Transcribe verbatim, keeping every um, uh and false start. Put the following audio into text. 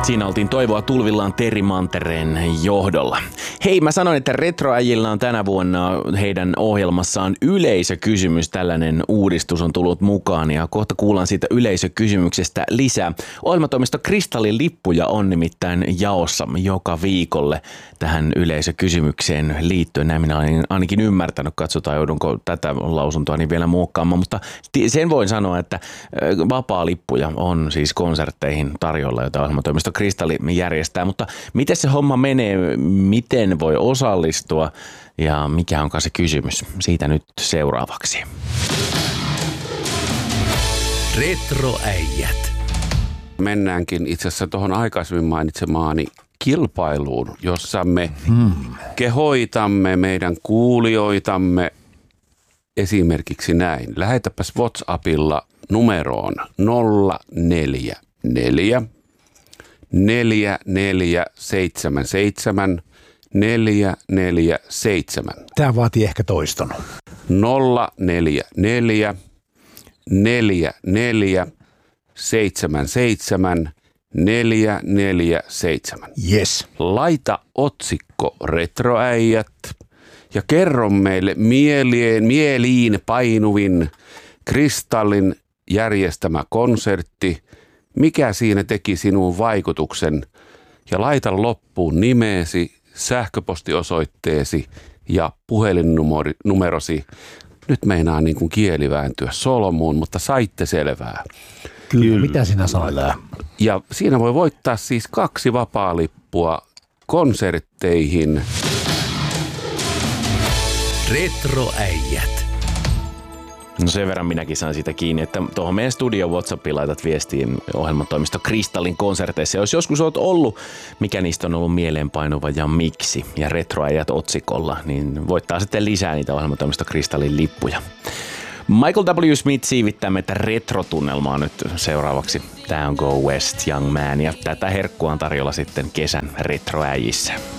Siinä oltiin Toivoa tulvillaan Terri Mantereen johdolla. Hei, mä sanoin, että Retroäjillä on tänä vuonna heidän ohjelmassaan yleisökysymys. Tällainen uudistus on tullut mukaan ja kohta kuullaan siitä yleisökysymyksestä lisää. Ohjelmatoimisto Kristallin lippuja on nimittäin jaossa joka viikolle tähän yleisökysymykseen liittyen. Näin minä olen ainakin ymmärtänyt. Katsotaan, joudunko tätä lausuntoa niin vielä muokkaamaan. Mutta sen voin sanoa, että vapaa-lippuja on siis konsertteihin tarjolla, joita ohjelmatoimisto Kristalli järjestää. Mutta miten se homma menee, miten voi osallistua ja mikä onkaan se kysymys? Siitä nyt seuraavaksi. Retroäijät. Mennäänkin itse asiassa tuohon aikaisemmin mainitsemaani kilpailuun, jossa me hmm. kehoitamme meidän kuulijoitamme esimerkiksi näin. Lähetäpäs WhatsAppilla numeroon nolla neljä neljä neljä neljä seitsemän seitsemän neljä neljä seitsemän. Tämä vaatii ehkä toiston. nolla neljä neljä neljä neljä seitsemän seitsemän neljä neljä seitsemän. Yes. Laita otsikko Retroäijät ja kerro meille mieleen, mieliin painuvin Kristallin järjestämä konsertti. Mikä siinä teki sinun vaikutuksen? Ja laita loppuun nimeesi, sähköpostiosoitteesi ja puhelinnumerosi. Nyt meinaa niin kuin kieli vääntyä solmuun, mutta saitte selvää. Kyllä, Kyllä. Mitä sinä sanoit? Ja siinä voi voittaa siis kaksi vapaa-lippua konsertteihin. Retroäijät. No sen verran minäkin saan siitä kiinni, että tuohon meidän studio WhatsAppiin laitat viestiin ohjelmatoimisto Kristallin konserteissa. Jos joskus olet ollut, mikä niistä on ollut mieleenpainuva ja miksi, ja Retroäijät otsikolla, niin voittaa sitten lisää niitä ohjelmatoimisto Kristallin lippuja. Michael W. Smith siivittää meitä retrotunnelmaa nyt seuraavaksi. Tää on Go West Young Man ja tätä herkkua on tarjolla sitten kesän Retroäijissä.